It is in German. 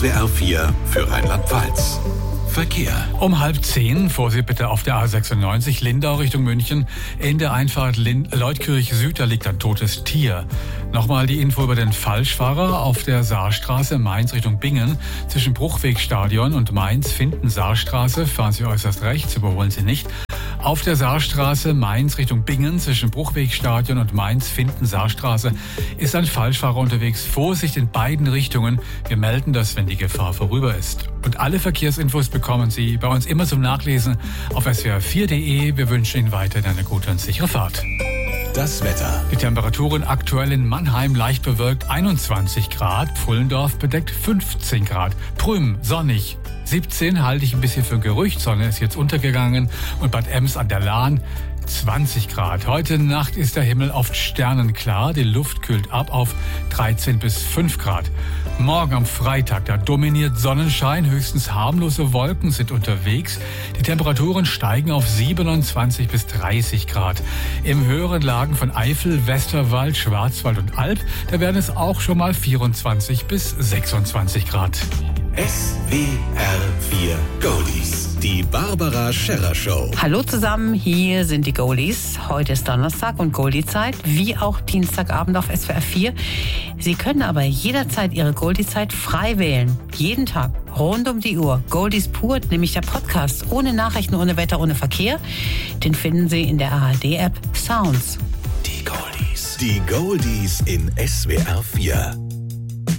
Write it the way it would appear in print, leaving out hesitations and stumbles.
SWR 4 für Rheinland-Pfalz. Verkehr. Um 9:30, Vorsicht bitte auf der A96 Lindau Richtung München. In der Einfahrt Leutkirch Süd, da liegt ein totes Tier. Nochmal die Info über den Falschfahrer auf der Saarstraße Mainz Richtung Bingen. Zwischen Bruchwegstadion und Mainz-Finden-Saarstraße fahren Sie äußerst rechts, überholen Sie nicht. Auf der Saarstraße Mainz Richtung Bingen zwischen Bruchwegstadion und Mainz-Finden-Saarstraße ist ein Falschfahrer unterwegs. Vorsicht in beiden Richtungen. Wir melden das, wenn die Gefahr vorüber ist. Und alle Verkehrsinfos bekommen Sie bei uns immer zum Nachlesen auf swr4.de. Wir wünschen Ihnen weiterhin eine gute und sichere Fahrt. Das Wetter. Die Temperaturen aktuell in Mannheim leicht bewölkt 21 Grad, Pfullendorf bedeckt 15 Grad, Prüm sonnig 17, halte ich ein bisschen für ein Gerücht, Sonne ist jetzt untergegangen, und Bad Ems an der Lahn 20 Grad. Heute Nacht ist der Himmel oft sternenklar, die Luft kühlt ab auf 13 bis 5 Grad. Morgen am Freitag, da dominiert Sonnenschein, höchstens harmlose Wolken sind unterwegs. Die Temperaturen steigen auf 27 bis 30 Grad. Im höheren Lagen von Eifel, Westerwald, Schwarzwald und Alb, da werden es auch schon mal 24 bis 26 Grad. SWR 4 Goldies. Die Barbara Scherrer Show. Hallo zusammen, hier sind die Goldies. Heute ist Donnerstag und Goldie-Zeit, wie auch Dienstagabend auf SWR 4. Sie können aber jederzeit Ihre Goldie-Zeit frei wählen. Jeden Tag, rund um die Uhr. Goldies pur, nämlich der Podcast. Ohne Nachrichten, ohne Wetter, ohne Verkehr. Den finden Sie in der ARD-App Sounds. Die Goldies. Die Goldies in SWR 4.